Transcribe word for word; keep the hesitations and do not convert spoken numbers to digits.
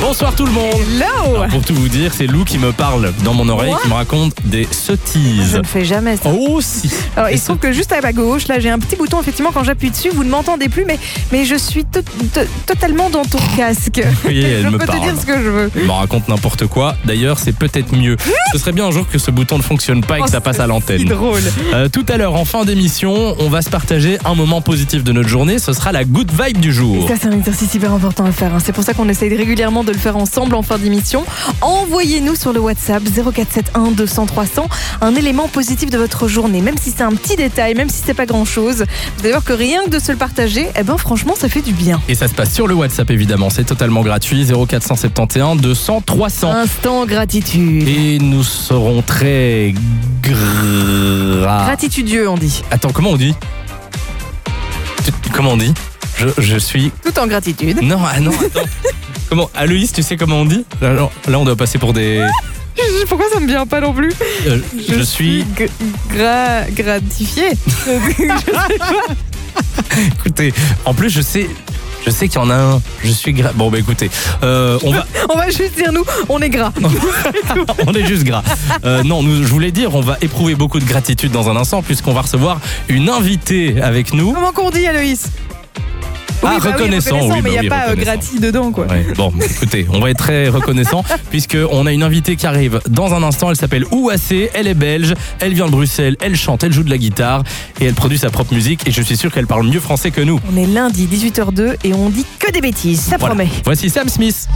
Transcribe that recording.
Bonsoir tout le monde. Hello. Alors, pour tout vous dire, c'est Lou qui me parle dans mon oreille, What qui me raconte des sottises. Je ne fais jamais ça. Oh si. Alors, il Et se trouve que juste à ma gauche, là, j'ai un petit bouton. Effectivement, quand j'appuie dessus, vous ne m'entendez plus, mais, mais je suis to- to- totalement dans ton casque. Oui, elle je me peux parle. te dire ce que je veux. Je me raconte n'importe quoi. D'ailleurs, c'est peut-être mieux. Ce serait bien un jour que ce bouton ne fonctionne pas et que Oh, ça passe à C'est l'antenne. drôle. Euh, tout à l'heure, en fin d'émission, on va se partager un moment positif de notre journée. Ce sera la good vibe du jour. Ça, c'est un exercice hyper important à faire. hein. C'est pour ça qu'on essaye régulièrement de le faire ensemble en fin d'émission. Envoyez-nous sur le WhatsApp zéro quatre sept un deux cents trois cents un élément positif de votre journée. Même si c'est un petit détail, même si c'est pas grand-chose. Vous allez voir que rien que de se le partager, eh ben franchement, ça fait du bien. Et ça se passe sur le WhatsApp évidemment, c'est totalement gratuit, zéro quatre cent soixante et onze deux cents trois cents. Instant gratitude. Et nous serons très gras. Gratitudieux, on dit. Attends, comment on dit Tu- Comment on dit je, je suis... Tout en gratitude. Non, ah non, attends. Comment Aloïs, tu sais comment on dit là, là, là, on doit passer pour des... Pourquoi ça me vient pas non plus? Euh, je, suis... g- gra- gratifié. Écoutez, en plus je sais... Je sais qu'il y en a un. Je suis gras. Bon bah écoutez, euh, on va... On va juste dire nous, on est gras. on est juste gras. Euh, non, nous, je voulais dire, on va éprouver beaucoup de gratitude dans un instant puisqu'on va recevoir une invitée avec nous. Comment qu'on dit, Aloïs? Ah, Oui, bah oui, reconnaissant, oui, mais il bah n'y a oui, pas euh, reconnaissant. gratis dedans, quoi. Ouais, bon, écoutez, on va être très reconnaissant puisqu'on a une invitée qui arrive dans un instant. Elle s'appelle Ouassé, elle est belge, elle vient de Bruxelles, elle chante, elle joue de la guitare et elle produit sa propre musique et je suis sûr qu'elle parle mieux français que nous. On est lundi dix-huit heures deux et on dit que des bêtises, ça Voilà. promet. Voici Sam Smith.